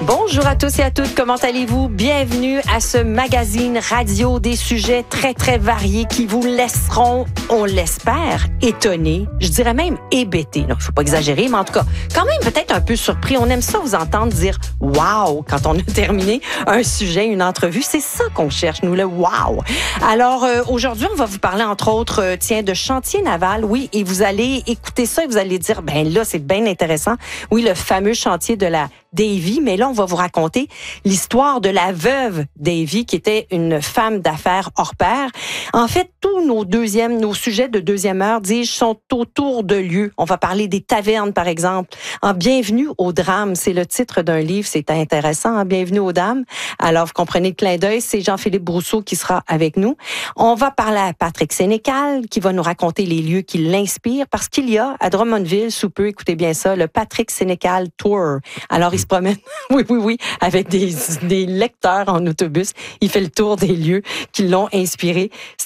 Bonjour à tous et à toutes, comment allez-vous? Bienvenue à ce magazine radio des sujets très, très variés qui vous laisseront, on l'espère, étonnés, je dirais même hébétés. Non, il ne faut pas exagérer, mais en tout cas, quand même peut-être un peu surpris. On aime ça vous entendre dire « wow » quand on a terminé un sujet, une entrevue. C'est ça qu'on cherche, nous, le « wow ». Alors, aujourd'hui, on va vous parler, entre autres, de chantier naval. Oui, et vous allez écouter ça et vous allez dire « ben là, c'est bien intéressant. » Oui, le fameux chantier de la Davy, mais là, on va vous raconter l'histoire de la veuve Davy, qui était une femme d'affaires hors pair. En fait, tous nos sujets de deuxième heure, dis-je, sont autour de lieux. On va parler des tavernes, par exemple. En Bienvenue au drame, c'est le titre d'un livre, c'est intéressant, hein? Bienvenue aux dames. Alors, vous comprenez le clin d'œil, c'est Jean-Philippe Brousseau qui sera avec nous. On va parler à Patrick Sénécal, qui va nous raconter les lieux qui l'inspirent, parce qu'il y a à Drummondville, sous peu, écoutez bien ça, le Patrick Sénécal Tour. Alors, il se promène, oui, avec des lecteurs en autobus. Il fait le tour des lieux qui l'ont inspiré.